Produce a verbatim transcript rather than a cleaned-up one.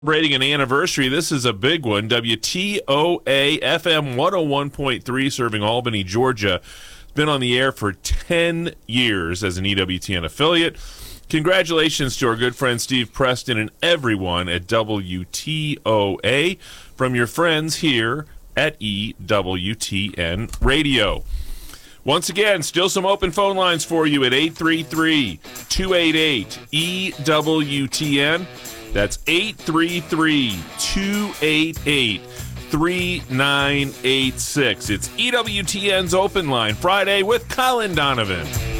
Celebrating an anniversary. This is a big one. W T O A F M one oh one point three, serving Albany, Georgia. Been on the air for ten years as an E W T N affiliate. Congratulations to our good friend Steve Preston and everyone at W T O A from your friends here at E W T N Radio. Once again, still some open phone lines for you at eight three three, two eight eight, E W T N. That's eight three three, two eight eight, three nine eight six. It's E W T N's Open Line Friday with Colin Donovan.